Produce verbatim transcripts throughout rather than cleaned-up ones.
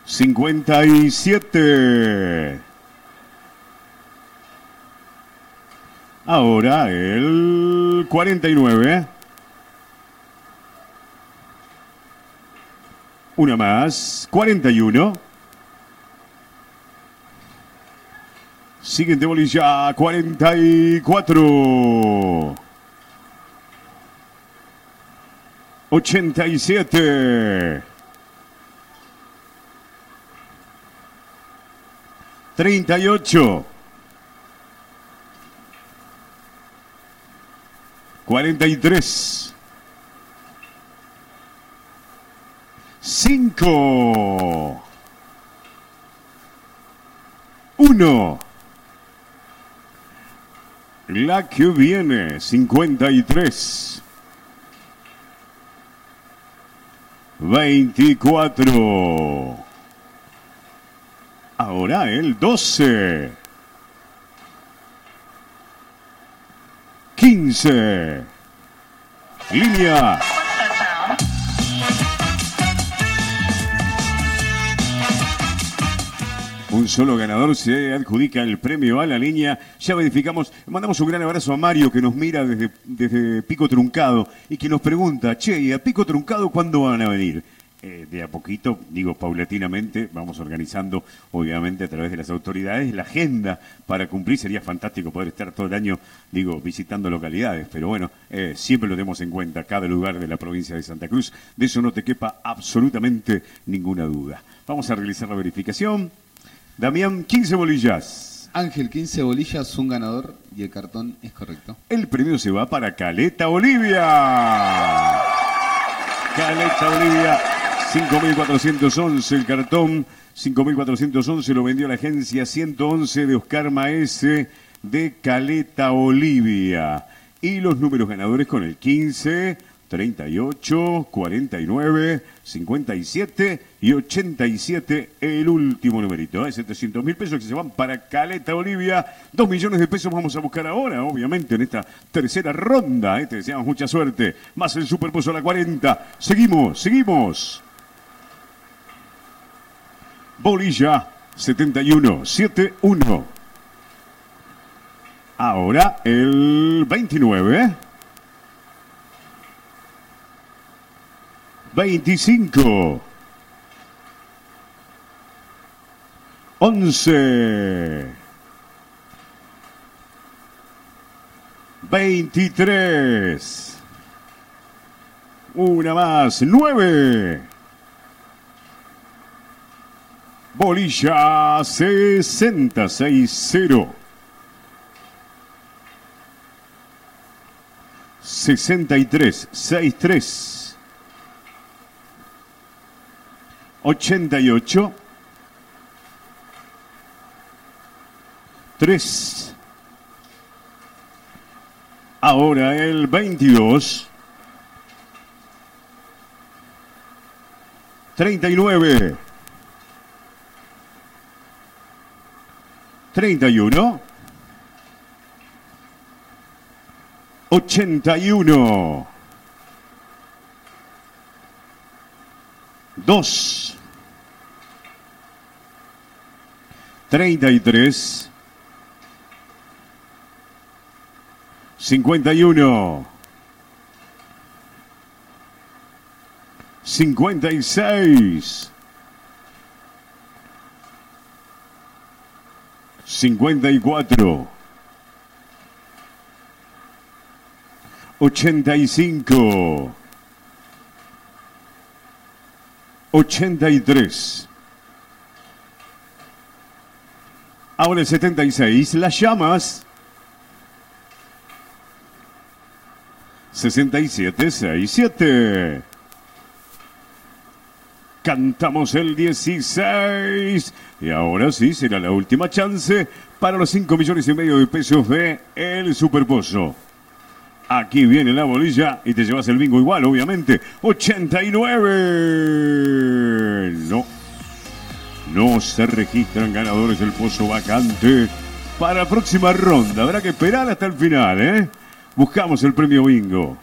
cincuenta y siete. Ahora el cuarenta y nueve. Una más. cuarenta y uno. Siguiente bolilla. cuarenta y cuatro. ochenta y siete. treinta y ocho. cuarenta y tres. cinco. uno. La que viene, cincuenta y tres. veinticuatro. Ahora el doce. quince. Línea. Un solo ganador se adjudica el premio a la línea. Ya verificamos. Mandamos un gran abrazo a Mario, que nos mira desde, desde Pico Truncado y que nos pregunta, che, ¿y a Pico Truncado cuándo van a venir? Eh, de a poquito, digo paulatinamente, vamos organizando, obviamente a través de las autoridades, la agenda para cumplir. Sería fantástico poder estar todo el año, digo, visitando localidades, pero bueno, eh, siempre lo tenemos en cuenta, cada lugar de la provincia de Santa Cruz. De eso no te quepa absolutamente ninguna duda. Vamos a realizar la verificación. Damián, quince bolillas. Ángel, quince bolillas, un ganador y el cartón es correcto. El premio se va para Caleta Olivia. Caleta Olivia, cinco mil cuatrocientos once el cartón. cinco mil cuatrocientos once lo vendió la agencia ciento once de Oscar Maese de Caleta Olivia. Y los números ganadores con el quince, treinta y ocho, cuarenta y nueve, cincuenta y siete y ochenta y siete, el último numerito, ¿eh? setecientos mil pesos que se van para Caleta Olivia. Dos millones de pesos vamos a buscar ahora, obviamente, en esta tercera ronda, ¿eh? Te deseamos mucha suerte. Más el Superpozo a la cuarenta. Seguimos, seguimos. Bolilla setenta y uno, setenta y uno. Ahora el veintinueve. veinticinco. once. veintitrés. Una más. nueve. Bolilla sesenta, seis cero. sesenta y tres, sesenta y tres. ochenta y ocho. tres. Ahora el veintidós. treinta y nueve. treinta y uno. ochenta y uno. dos. treinta y tres. cincuenta y uno. cincuenta y seis. cincuenta y cuatro. ochenta y cinco. ochenta y tres. Ahora el setenta y seis, las llamas. sesenta y siete, sesenta y siete. Cantamos el dieciséis. Y ahora sí, será la última chance para los cinco millones y medio de pesos de El Superpozo. Aquí viene la bolilla y te llevas el bingo igual, obviamente. ochenta y nueve. No. No se registran ganadores del pozo vacante para la próxima ronda. Habrá que esperar hasta el final, ¿eh? Buscamos el premio bingo.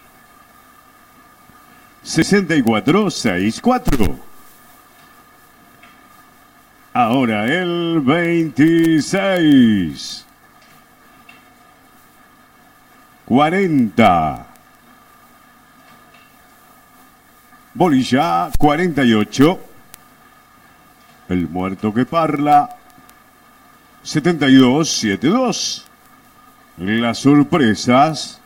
sesenta y cuatro, sesenta y cuatro. Ahora el veintiséis. cuarenta. Bolilla, cuarenta y ocho. El muerto que parla. setenta y dos, setenta y dos. Las sorpresas.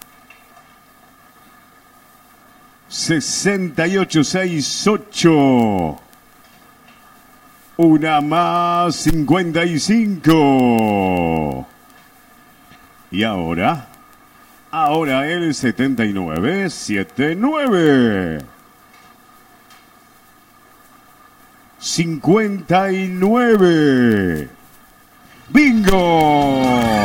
sesenta y ocho, sesenta y ocho. Una más, cincuenta y cinco. Y ahora, ahora el setenta y nueve, setenta y nueve. cincuenta y nueve. ¡Bingo!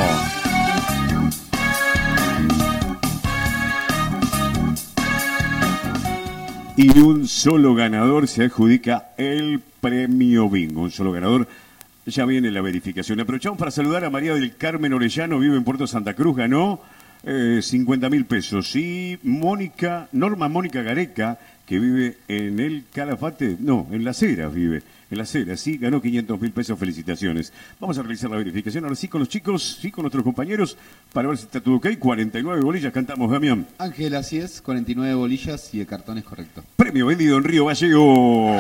Y un solo ganador se adjudica el premio bingo. Un solo ganador. Ya viene la verificación. Aprovechamos para saludar a María del Carmen Orellano, vive en Puerto Santa Cruz, ganó eh, cincuenta mil pesos. Y Mónica, Norma Mónica Gareca, que vive en el Calafate, no, en Las Heras vive, en Las Heras, sí, ganó quinientos mil pesos, felicitaciones. Vamos a realizar la verificación, ahora sí con los chicos, sí con nuestros compañeros, para ver si está todo ok. cuarenta y nueve bolillas, cantamos, Damián. Ángel, así es, cuarenta y nueve bolillas y el cartón es correcto. Premio vendido en Río Gallegos.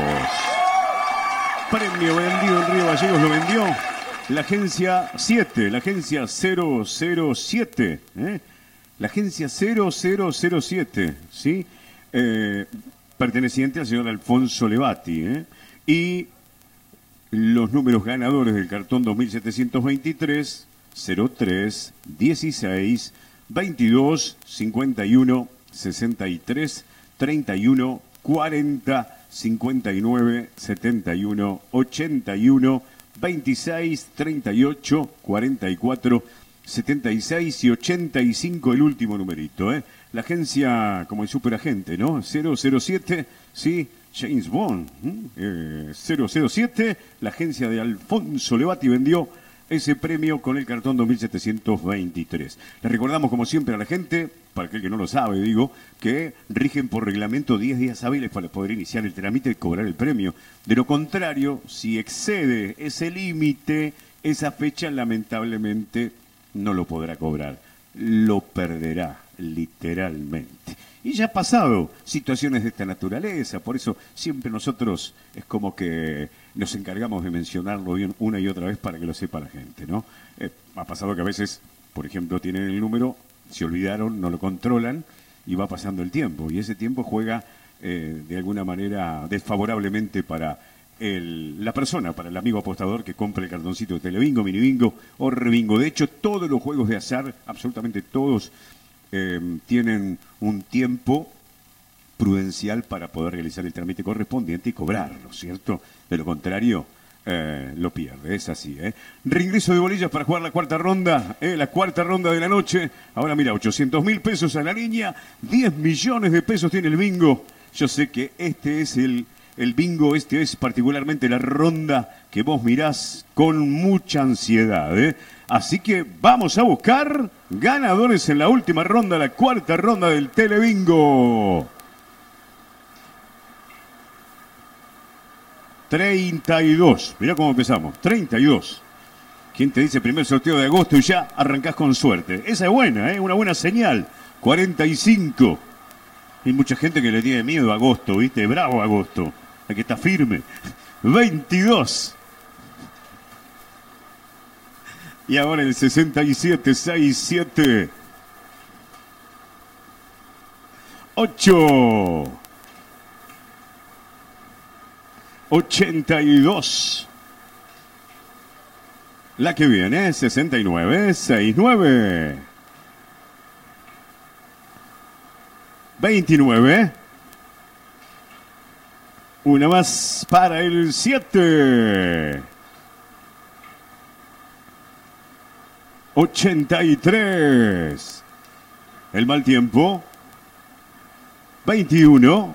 Premio vendido en Río Gallegos, lo vendió la agencia siete, la agencia cero cero siete, ¿eh? La agencia cero cero cero siete, ¿sí? Eh, perteneciente al señor Alfonso Levati, ¿eh? Y los números ganadores del cartón dos mil setecientos veintitrés, cero tres, dieciséis, veintidós, cincuenta y uno, sesenta y tres, treinta y uno, cuarenta, cincuenta y nueve, setenta y uno, ochenta y uno, veintiséis, treinta y ocho, cuarenta y cuatro, setenta y seis y ochenta y cinco, el último numerito, ¿eh? La agencia, como el superagente, ¿no? cero cero siete, sí, James Bond. Eh, cero cero siete, la agencia de Alfonso Levati vendió ese premio con el cartón dos mil setecientos veintitrés. Les recordamos, como siempre, a la gente, para aquel que no lo sabe, digo, que rigen por reglamento diez días hábiles para poder iniciar el trámite y cobrar el premio. De lo contrario, si excede ese límite, esa fecha, lamentablemente, no lo podrá cobrar. Lo perderá, literalmente. Y ya ha pasado situaciones de esta naturaleza, por eso siempre nosotros es como que nos encargamos de mencionarlo bien una y otra vez para que lo sepa la gente, ¿no? Eh, ha pasado que a veces, por ejemplo, tienen el número, se olvidaron, no lo controlan y va pasando el tiempo. Y ese tiempo juega eh, de alguna manera desfavorablemente para el, la persona, para el amigo apostador que compra el cartoncito de Telebingo, Minibingo o Rebingo. De hecho, todos los juegos de azar, absolutamente todos, eh, tienen un tiempo prudencial para poder realizar el trámite correspondiente y cobrarlo, ¿cierto? De lo contrario, eh, lo pierde, es así, ¿eh? Reingreso de bolillas para jugar la cuarta ronda, ¿eh? La cuarta ronda de la noche. Ahora mira, ochocientos mil pesos a la línea, diez millones de pesos tiene el bingo. Yo sé que este es el, el bingo, este es particularmente la ronda que vos mirás con mucha ansiedad, ¿eh? Así que vamos a buscar ganadores en la última ronda, la cuarta ronda del Telebingo. treinta y dos. Mirá cómo empezamos. treinta y dos. ¿Quién te dice primer sorteo de agosto y ya arrancás con suerte? Esa es buena, ¿eh? Una buena señal. cuarenta y cinco. Hay mucha gente que le tiene miedo a agosto, ¿viste? Bravo agosto. Hay que estar firme. veintidós. Y ahora el sesenta y siete, sesenta y siete. ocho. ochenta y dos. La que viene, sesenta y nueve, sesenta y nueve. veintinueve. Una más para el siete. ochenta y tres. El mal tiempo. veintiuno.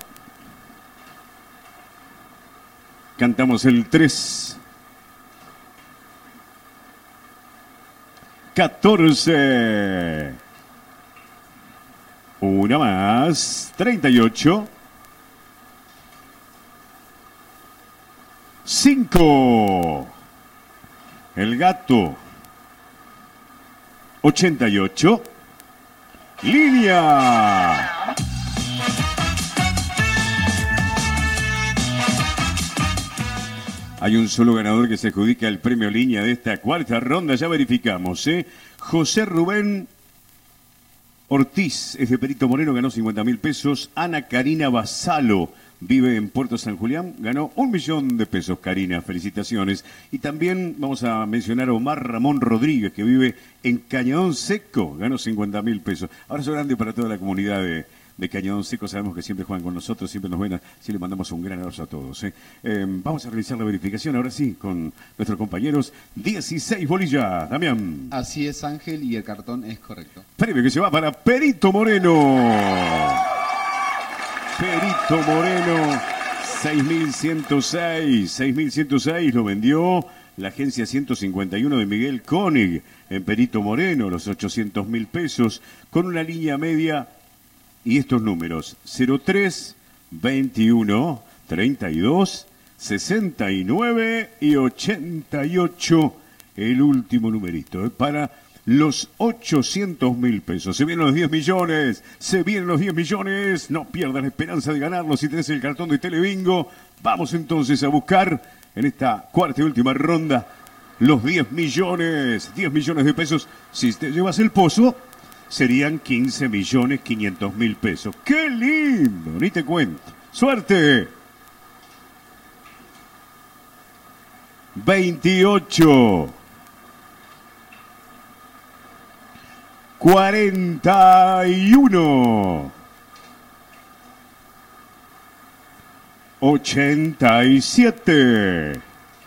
Cantamos el tres. catorce. Una más. treinta y ocho. cinco. El gato. ochenta y ocho. Línea. Hay un solo ganador que se adjudica el premio línea de esta cuarta ronda. Ya verificamos, ¿eh? José Rubén Ortiz, es de Perito Moreno, ganó cincuenta mil pesos. Ana Karina Basalo, vive en Puerto San Julián, ganó un millón de pesos. Karina, felicitaciones. Y también vamos a mencionar a Omar Ramón Rodríguez, que vive en Cañadón Seco, ganó cincuenta mil pesos. Abrazo grande para toda la comunidad de, de Cañadón Seco, sabemos que siempre juegan con nosotros, siempre nos ven, así le mandamos un gran abrazo a todos. ¿eh? Eh, vamos a realizar la verificación ahora sí con nuestros compañeros. dieciséis bolillas, Damián. Así es, Ángel, y el cartón es correcto. Premio que se va para Perito Moreno. Perito Moreno, seis mil ciento seis, seis mil ciento seis lo vendió la agencia ciento cincuenta y uno de Miguel Koenig en Perito Moreno, los ochocientos mil pesos, con una línea media y estos números: cero tres, veintiuno, treinta y dos, sesenta y nueve y ochenta y ocho, el último numerito, ¿eh? Para los ochocientos mil pesos. Se vienen los diez millones, se vienen los diez millones. No pierdas la esperanza de ganarlo si tenés el cartón de Telebingo. Vamos entonces a buscar en esta cuarta y última ronda los diez millones. diez millones de pesos. Si te llevas el pozo, serían quince millones quinientos mil pesos. ¡Qué lindo! Ni te cuento. ¡Suerte! veintiocho. cuarenta y uno. ochenta y siete.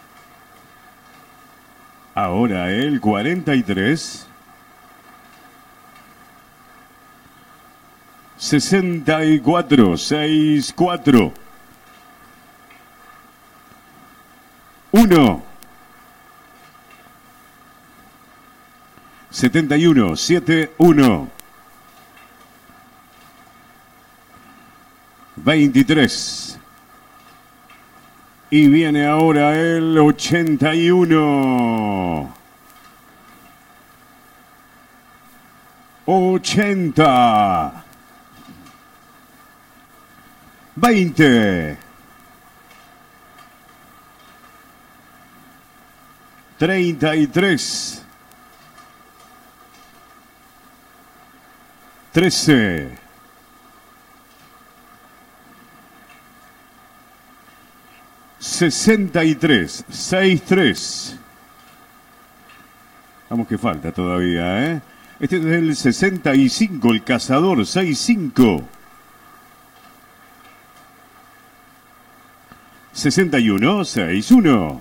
Ahora el cuarenta y tres. sesenta y cuatro, sesenta y cuatro. uno. setenta y uno, setenta y uno. veintitrés. Y viene ahora el ochenta y uno. ochenta. veinte. treinta y tres. trece. sesenta y tres. sesenta y tres. Vamos que falta todavía, ¿eh? Este es el sesenta y cinco, el cazador, sesenta y cinco. sesenta y uno, sesenta y uno.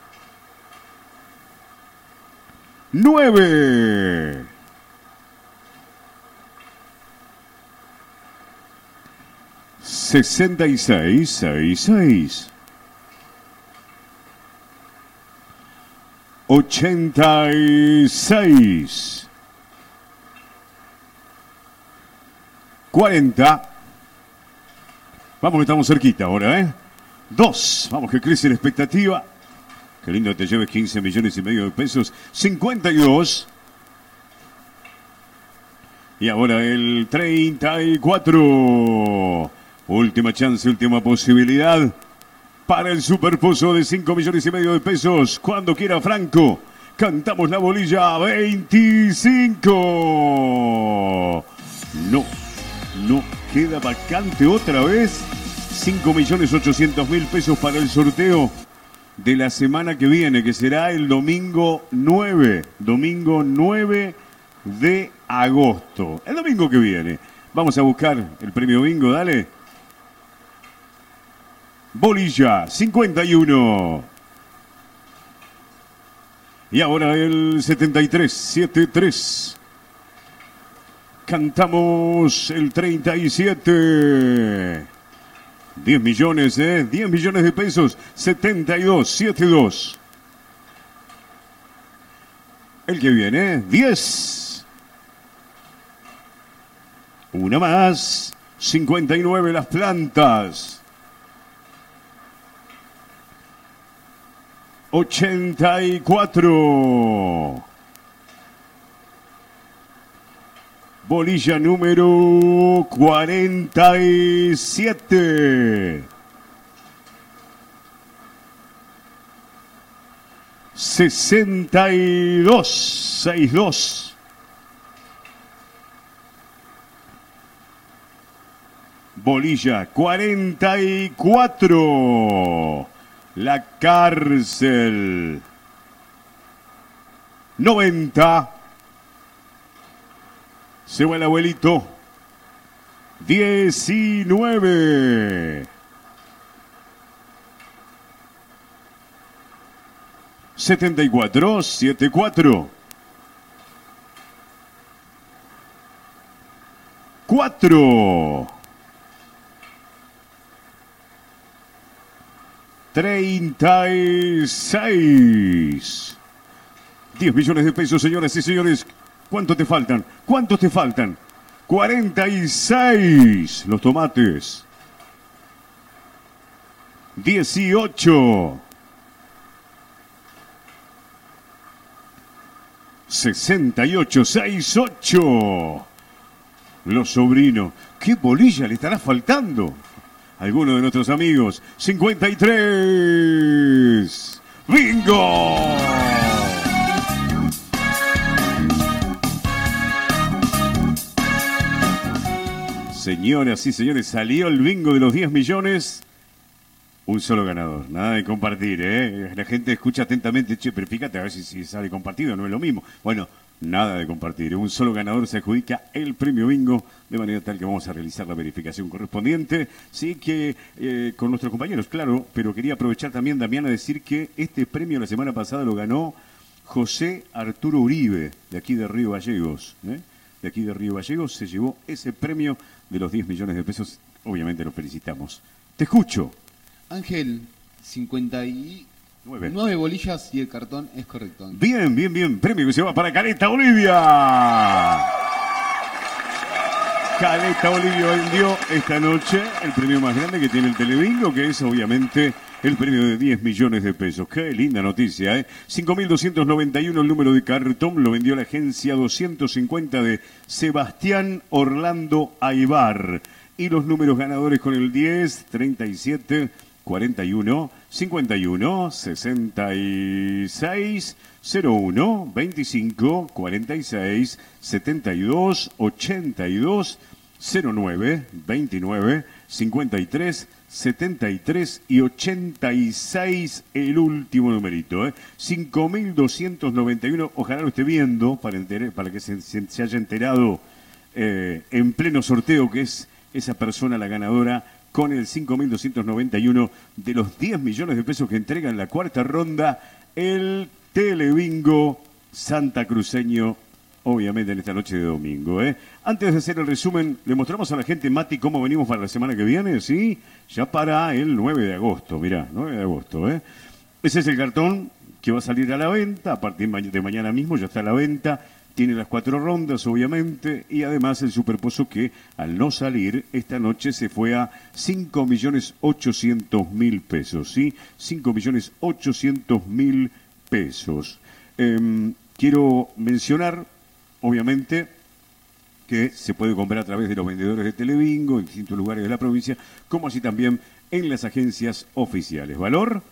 nueve. sesenta y seis, sesenta y seis. ochenta y seis. cuarenta. Vamos que estamos cerquita ahora, ¿eh? dos. Vamos que crece la expectativa. Qué lindo te lleves quince millones y medio de pesos. cincuenta y dos. Y ahora el treinta y cuatro. Última chance, última posibilidad para el superpozo de cinco millones y medio de pesos. Cuando quiera Franco, cantamos la bolilla. veinticinco. No, no queda vacante otra vez. cinco millones ochocientos mil pesos para el sorteo de la semana que viene, que será el domingo nueve. Domingo nueve de agosto. El domingo que viene. Vamos a buscar el premio bingo, dale. Bolilla, cincuenta y uno. Y ahora el setenta y tres, setenta y tres. Cantamos el treinta y siete. diez millones, ¿eh? diez millones de pesos. setenta y dos, setenta y dos. El que viene, diez. Una más. cincuenta y nueve las plantas. ochenta y cuatro. Bolilla número cuarenta y siete. sesenta y dos, sesenta y dos. Bolilla cuarenta y cuatro. La Cárcel noventa. Se va el abuelito. diecinueve. setenta y cuatro, setenta y cuatro. cuatro. treinta y seis. diez millones de pesos, señoras y señores. ¿Cuántos te faltan? ¿Cuántos te faltan? cuarenta y seis. Los tomates. dieciocho. sesenta y ocho, sesenta y ocho. Los sobrinos. ¿Qué bolilla le estará faltando? Alguno de nuestros amigos. cincuenta y tres. ¡Bingo! Señoras y señores, salió el bingo de los diez millones. Un solo ganador, nada de compartir, ¿eh? La gente escucha atentamente, che, pero fíjate a ver si, si sale compartido, no es lo mismo. Bueno, nada de compartir, un solo ganador se adjudica el premio bingo, de manera tal que vamos a realizar la verificación correspondiente. Sí que eh, con nuestros compañeros, claro, pero quería aprovechar también, Damián, a decir que este premio la semana pasada lo ganó José Arturo Uribe, de aquí de Río Gallegos, ¿eh? De aquí de Río Gallegos se llevó ese premio de los diez millones de pesos, obviamente lo felicitamos. Te escucho. Ángel, cincuenta y nueve bolillas y el cartón es correcto, Ángel. Bien, bien, bien. Premio que se va para Caleta Olivia. Caleta Olivia vendió esta noche el premio más grande que tiene el Telebingo, que es obviamente el premio de diez millones de pesos. Qué linda noticia, ¿eh? cinco mil doscientos noventa y uno el número de cartón, lo vendió la agencia doscientos cincuenta de Sebastián Orlando Aybar. Y los números ganadores con el diez, treinta y siete, cuarenta y uno, cincuenta y uno, sesenta y seis, cero uno, veinticinco, cuarenta y seis, setenta y dos, ochenta y dos, cero nueve, veintinueve, cincuenta y tres, setenta y tres y ochenta y seis el último numerito, ¿eh? cinco mil doscientos noventa y uno, ojalá lo esté viendo para, entere, para que se, se, se haya enterado eh, en pleno sorteo que es esa persona la ganadora con el cinco mil doscientos noventa y uno de los diez millones de pesos que entrega en la cuarta ronda el Telebingo santacruceño, obviamente en esta noche de domingo, ¿eh? Antes de hacer el resumen, le mostramos a la gente, Mati, cómo venimos para la semana que viene, ¿sí? Ya para el nueve de agosto, mirá, nueve de agosto, ¿eh? Ese es el cartón que va a salir a la venta, a partir de mañana mismo ya está a la venta. Tiene las cuatro rondas, obviamente, y además el superpozo que, al no salir, esta noche se fue a cinco millones ochocientos mil pesos, ¿sí? cinco millones ochocientos mil pesos. Eh, quiero mencionar, obviamente, que se puede comprar a través de los vendedores de Telebingo en distintos lugares de la provincia, como así también en las agencias oficiales. ¿Valor?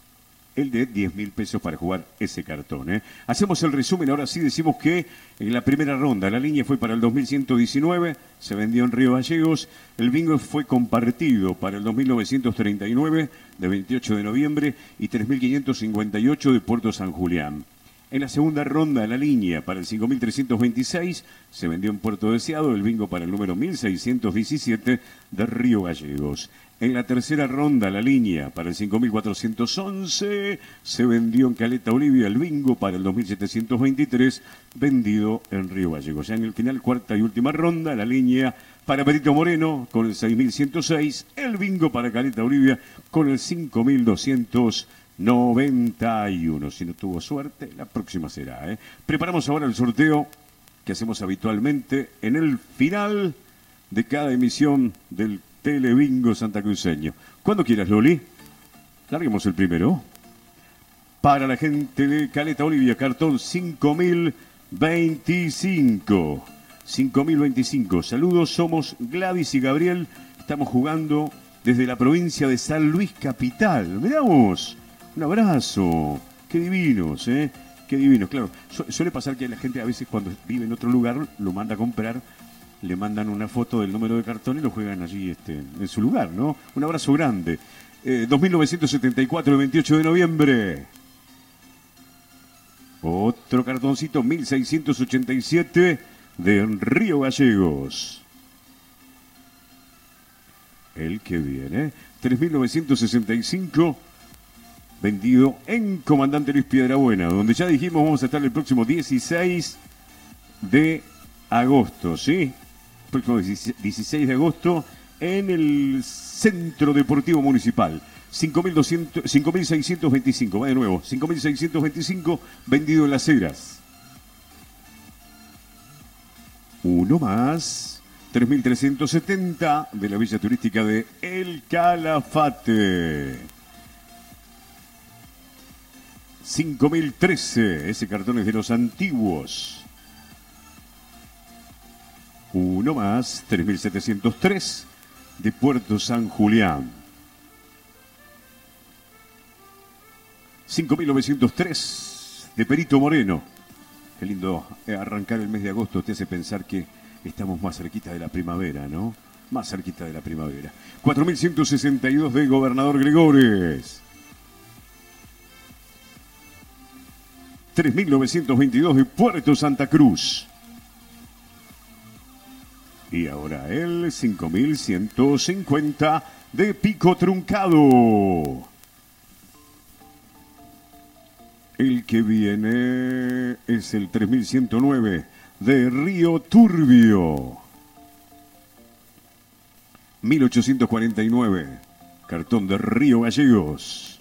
El de diez mil pesos para jugar ese cartón, ¿eh? Hacemos el resumen, ahora sí decimos que en la primera ronda la línea fue para el dos mil ciento diecinueve, se vendió en Río Gallegos, el bingo fue compartido para el dos mil novecientos treinta y nueve de veintiocho de noviembre y tres mil quinientos cincuenta y ocho de Puerto San Julián. En la segunda ronda la línea para el cinco mil trescientos veintiséis se vendió en Puerto Deseado, el bingo para el número mil seiscientos diecisiete de Río Gallegos. En la tercera ronda, la línea para el cinco mil cuatrocientos once se vendió en Caleta Olivia, el bingo para el dos mil setecientos veintitrés, vendido en Río Gallegos. Ya en el final, cuarta y última ronda, la línea para Perito Moreno con el seis mil ciento seis, el bingo para Caleta Olivia con el cinco mil doscientos noventa y uno. Si no tuvo suerte, la próxima será, ¿eh? Preparamos ahora el sorteo que hacemos habitualmente en el final de cada emisión del Telebingo santacruceño. Cuando quieras, Loli. Larguemos el primero. para la gente de Caleta Olivia, cartón cinco mil veinticinco. cinco mil veinticinco. Saludos, somos Gladys y Gabriel. Estamos jugando desde la provincia de San Luis Capital. Miramos, un abrazo. Qué divinos, ¿eh? Qué divinos. Claro, su suele pasar que la gente a veces cuando vive en otro lugar lo manda a comprar, le mandan una foto del número de cartón y lo juegan allí este, en su lugar, ¿no? Un abrazo grande. Eh, dos mil novecientos setenta y cuatro, el veintiocho de noviembre. Otro cartoncito, mil seiscientos ochenta y siete, de Río Gallegos. El que viene, tres mil novecientos sesenta y cinco, vendido en Comandante Luis Piedrabuena, donde ya dijimos vamos a estar el próximo dieciséis de agosto, ¿sí? Próximo dieciséis de agosto en el Centro Deportivo Municipal. cinco mil seiscientos veinticinco, va de nuevo, cinco mil seiscientos veinticinco, vendido en Las Heras. Uno más, tres mil trescientos setenta, de la Villa Turística de El Calafate. cinco mil trece, ese cartón es de los antiguos. Uno más, tres mil setecientos tres, de Puerto San Julián. cinco mil novecientos tres, de Perito Moreno. Qué lindo arrancar el mes de agosto, te hace pensar que estamos más cerquita de la primavera, ¿no? Más cerquita de la primavera. cuatro mil ciento sesenta y dos, de Gobernador Gregores. tres mil novecientos veintidós, de Puerto Santa Cruz. Y ahora el cinco mil ciento cincuenta, de Pico Truncado. El que viene es el tres mil ciento nueve, de Río Turbio. mil ochocientos cuarenta y nueve, cartón de Río Gallegos.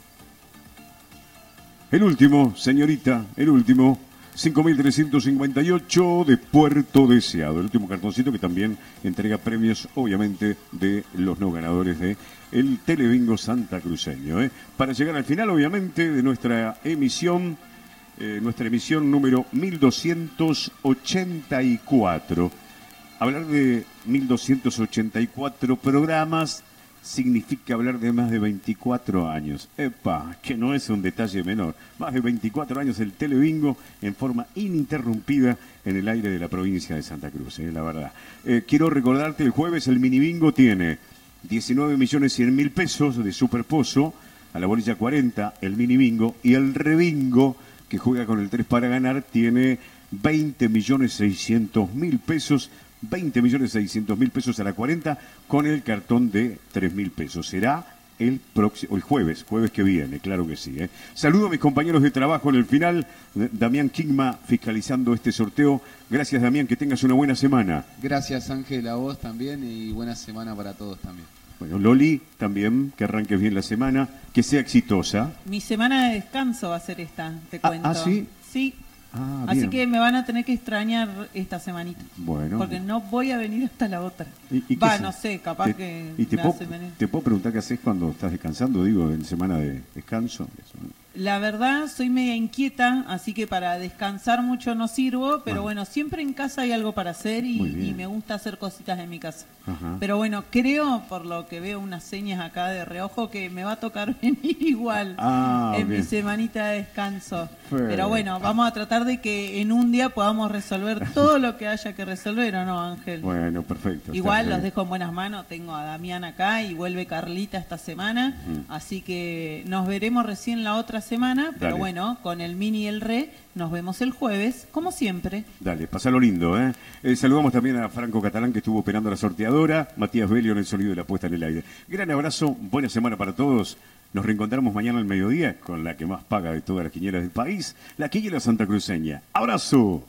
El último, señorita, el último, cinco mil trescientos cincuenta y ocho, de Puerto Deseado. El último cartoncito que también entrega premios, obviamente, de los no ganadores de el Telebingo santacruceño. ¿eh? Para llegar al final, obviamente, de nuestra emisión, eh, nuestra emisión número mil doscientos ochenta y cuatro. Hablar de mil doscientos ochenta y cuatro programas significa hablar de más de veinticuatro años. Epa, que no es un detalle menor. Más de veinticuatro años el Telebingo en forma ininterrumpida en el aire de la provincia de Santa Cruz, eh, la verdad. Eh, quiero recordarte, el jueves el minibingo tiene diecinueve millones cien mil pesos de superpozo, a la bolilla cuarenta el minibingo, y el rebingo, que juega con el tres para ganar, tiene veinte millones seiscientos mil pesos, veinte millones seiscientos mil pesos a la cuarenta, con el cartón de tres mil pesos. Será el próximo, el jueves, jueves que viene, claro que sí. ¿eh? Saludo a mis compañeros de trabajo en el final, Damián Kingma fiscalizando este sorteo. Gracias, Damián, que tengas una buena semana. Gracias, Ángel, a vos también, y buena semana para todos también. Bueno, Loli, también, que arranques bien la semana, que sea exitosa. Mi semana de descanso va a ser esta, te cuento. ¿Ah, ah sí? Sí. Ah, Así bien. que me van a tener que extrañar esta semanita. Bueno. Porque no voy a venir hasta la otra. ¿Y, y Va, qué no sé, capaz te, que ¿Y te, me puedo, hace venir. te puedo preguntar qué haces cuando estás descansando? Digo, en semana de descanso. Eso, ¿no? La verdad, soy media inquieta, así que para descansar mucho no sirvo, pero bueno. bueno, siempre en casa hay algo para hacer y, y me gusta hacer cositas en mi casa. Ajá. Pero bueno, creo, por lo que veo unas señas acá de reojo, que me va a tocar venir igual ah, en bien. mi semanita de descanso. Fue. Pero bueno, vamos a tratar de que en un día podamos resolver todo lo que haya que resolver, ¿o no, Ángel? Bueno, perfecto. Igual los dejo en buenas manos, tengo a Damián acá y vuelve Carlita esta semana, Mm. así que nos veremos recién la otra semana, pero Dale. bueno, con el Mini y el Re nos vemos el jueves, como siempre. Dale, pasalo lindo, ¿eh? ¿eh? Saludamos también a Franco Catalán, que estuvo operando la sorteadora, Matías Belio en el sonido de la puesta en el aire. Gran abrazo, buena semana para todos. Nos reencontramos mañana al mediodía con la que más paga de todas las quinielas del país, la quiniela santacruceña. ¡Abrazo!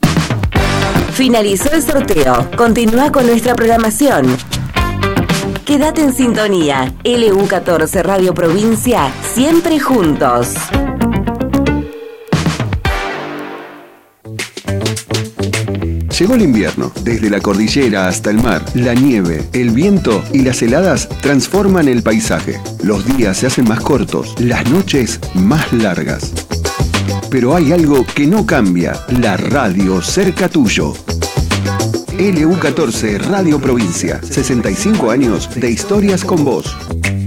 Finalizó el sorteo. Continúa con nuestra programación. Quédate en sintonía. L U catorce Radio Provincia, siempre juntos. Llegó el invierno. Desde la cordillera hasta el mar, la nieve, el viento y las heladas transforman el paisaje. Los días se hacen más cortos, las noches más largas. Pero hay algo que no cambia, la radio cerca tuyo. L U catorce Radio Provincia, sesenta y cinco años de historias con vos.